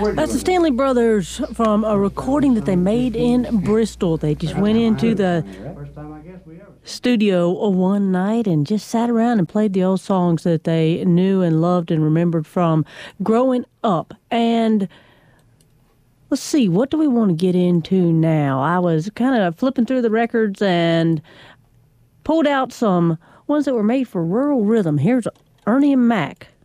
That's the Stanley Brothers from a recording that they made in Bristol. They just went into the studio one night and just sat around and played the old songs that they knew and loved and remembered from growing up. And let's see, what do we want to get into now? I was kind of flipping through the records and pulled out some ones that were made for rural rhythm. Here's Ernie and Mac.